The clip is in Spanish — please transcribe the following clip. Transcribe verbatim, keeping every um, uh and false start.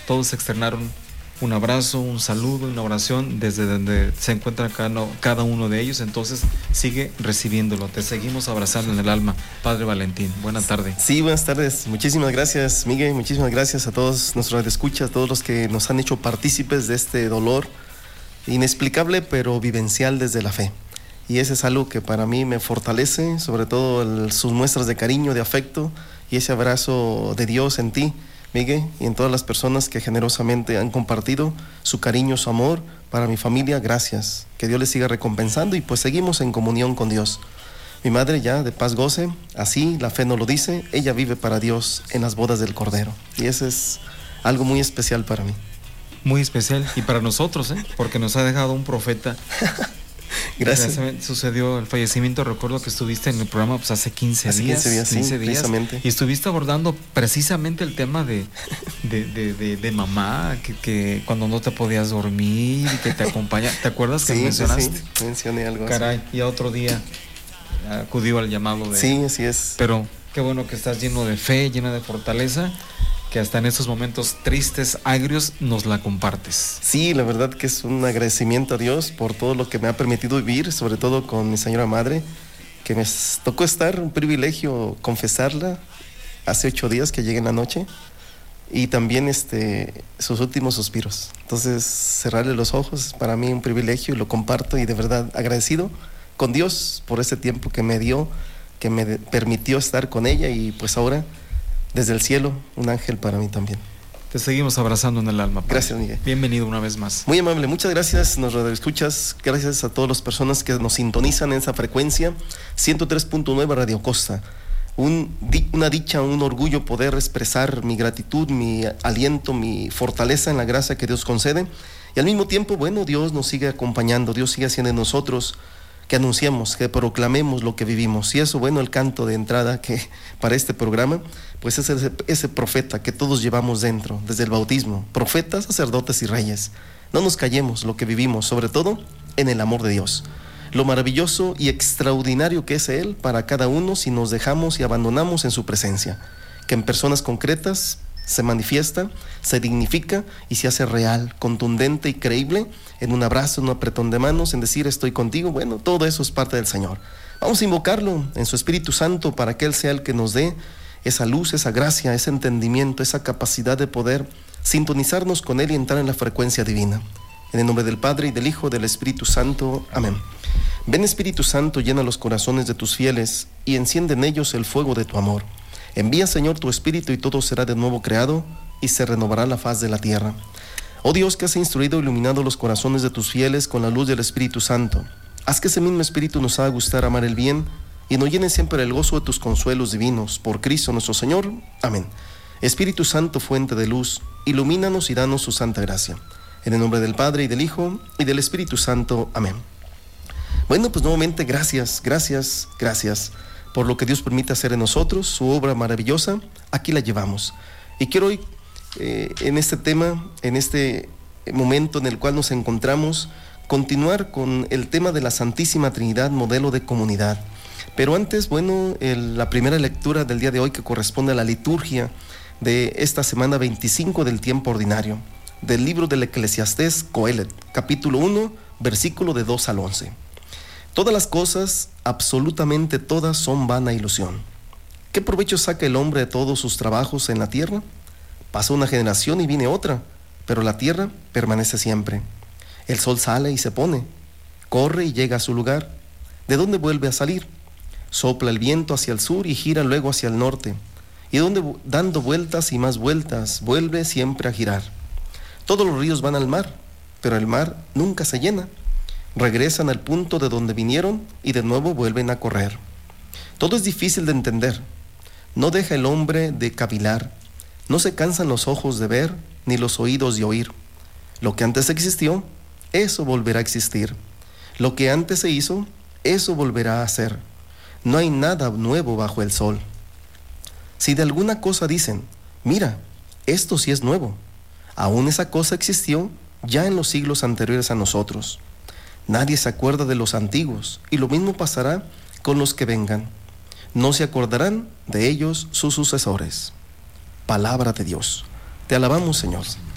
todos externaron un abrazo, un saludo, una oración desde donde se encuentra cada, cada uno de ellos. Entonces sigue recibiéndolo, te seguimos abrazando en el alma. Padre Valentín, buena tarde. Sí, buenas tardes, muchísimas gracias, Miguel, muchísimas gracias a todos nuestros radioescuchas, a todos los que nos han hecho partícipes de este dolor inexplicable pero vivencial desde la fe. Y ese es algo que para mí me fortalece, sobre todo el, sus muestras de cariño, de afecto y ese abrazo de Dios en ti, Miguel, y en todas las personas que generosamente han compartido su cariño, su amor para mi familia. Gracias, que Dios les siga recompensando y pues seguimos en comunión con Dios. Mi madre ya de paz goce, así la fe nos lo dice, ella vive para Dios en las bodas del Cordero y eso es algo muy especial para mí. Muy especial y para nosotros, ¿eh? Porque nos ha dejado un profeta. Gracias. Sucedió el fallecimiento, recuerdo que estuviste en el programa pues hace quince hace días. quince días, quince sí, días precisamente. Y estuviste abordando precisamente el tema de, de, de, de, de mamá, que, que cuando no te podías dormir y que te acompaña. ¿Te acuerdas que sí, mencionaste? Sí, mencioné algo. Caray, así. Y a otro día acudió al llamado de... Sí, así es. Pero qué bueno que estás lleno de fe, llena de fortaleza, que hasta en estos momentos tristes, agrios, nos la compartes. Sí, la verdad que es un agradecimiento a Dios por todo lo que me ha permitido vivir, sobre todo con mi señora madre, que me tocó estar, un privilegio confesarla hace ocho días que llegué en la noche, y también este, sus últimos suspiros. Entonces, cerrarle los ojos es para mí un privilegio y lo comparto y de verdad agradecido con Dios por ese tiempo que me dio, que me permitió estar con ella y pues ahora desde el cielo, un ángel para mí también. Te seguimos abrazando en el alma, padre. Gracias, Miguel. Bienvenido una vez más. Muy amable, muchas gracias, nos radioescuchas. Gracias a todas las personas que nos sintonizan en esa frecuencia. ciento tres punto nueve Radio Costa. Un, una dicha, un orgullo poder expresar mi gratitud, mi aliento, mi fortaleza en la gracia que Dios concede. Y al mismo tiempo, bueno, Dios nos sigue acompañando, Dios sigue haciendo en nosotros que anunciamos, que proclamemos lo que vivimos. Y eso, bueno, el canto de entrada que para este programa, pues es ese, ese profeta que todos llevamos dentro, desde el bautismo, profetas, sacerdotes y reyes. No nos callemos lo que vivimos, sobre todo en el amor de Dios. Lo maravilloso y extraordinario que es Él para cada uno si nos dejamos y abandonamos en su presencia, que en personas concretas se manifiesta, se dignifica y se hace real, contundente y creíble en un abrazo, en un apretón de manos, en decir estoy contigo. Bueno, todo eso es parte del Señor. Vamos a invocarlo en su Espíritu Santo para que Él sea el que nos dé esa luz, esa gracia, ese entendimiento, esa capacidad de poder sintonizarnos con Él y entrar en la frecuencia divina. En el nombre del Padre y del Hijo y del Espíritu Santo. Amén. Ven Espíritu Santo, llena los corazones de tus fieles y enciende en ellos el fuego de tu amor. Envía, Señor, tu Espíritu y todo será de nuevo creado y se renovará la faz de la tierra. Oh Dios, que has instruido e iluminado los corazones de tus fieles con la luz del Espíritu Santo, haz que ese mismo Espíritu nos haga gustar amar el bien y nos llene siempre el gozo de tus consuelos divinos. Por Cristo nuestro Señor. Amén. Espíritu Santo, fuente de luz, ilumínanos y danos su santa gracia. En el nombre del Padre y del Hijo y del Espíritu Santo. Amén. Bueno, pues nuevamente gracias, gracias, gracias por lo que Dios permite hacer en nosotros, su obra maravillosa, aquí la llevamos. Y quiero hoy, eh, en este tema, en este momento en el cual nos encontramos, continuar con el tema de la Santísima Trinidad, modelo de comunidad. Pero antes, bueno, el, la primera lectura del día de hoy que corresponde a la liturgia de esta semana veinticinco del tiempo ordinario, del libro del Eclesiastés, Coelet, capítulo uno, versículo de dos al once. Todas las cosas, absolutamente todas, son vana ilusión. ¿Qué provecho saca el hombre de todos sus trabajos en la tierra? Pasa una generación y viene otra, pero la tierra permanece siempre. El sol sale y se pone, corre y llega a su lugar. ¿De dónde vuelve a salir? Sopla el viento hacia el sur y gira luego hacia el norte. Y donde, dando vueltas y más vueltas, vuelve siempre a girar. Todos los ríos van al mar, pero el mar nunca se llena. Regresan al punto de donde vinieron y de nuevo vuelven a correr. Todo es difícil de entender. No deja el hombre de cavilar. No se cansan los ojos de ver, ni los oídos de oír. Lo que antes existió, eso volverá a existir. Lo que antes se hizo, eso volverá a ser. No hay nada nuevo bajo el sol. Si de alguna cosa dicen, mira, esto sí es nuevo, aún esa cosa existió ya en los siglos anteriores a nosotros. Nadie se acuerda de los antiguos, y lo mismo pasará con los que vengan. No se acordarán de ellos sus sucesores. Palabra de Dios. Te alabamos, Señor.